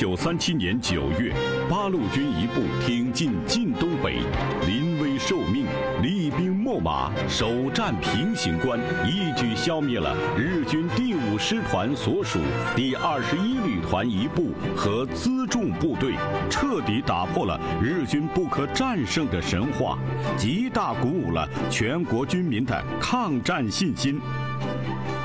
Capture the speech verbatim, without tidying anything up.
九三七年九月，八路军一部挺进晋东北，临危受命，厉兵秣马，首战平型关，一举消灭了日军第五师团所属第二十一旅团一部和辎重部队，彻底打破了日军不可战胜的神话，极大鼓舞了全国军民的抗战信心。